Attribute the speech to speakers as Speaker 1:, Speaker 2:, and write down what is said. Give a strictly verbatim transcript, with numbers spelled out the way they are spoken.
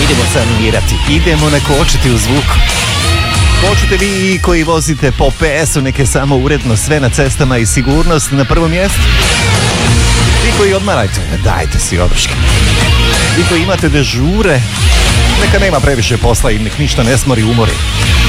Speaker 1: idemo se animirati, idemo nakočiti u zvuku. Hoćete vi koji vozite po P S-u, neke samo uredno sve na cestama i sigurnost na prvom mjestu. Vi koji odmarajte, dajte si oduške. Vi koji imate dežure, neka nema previše posla i nek ništa ne smori umori.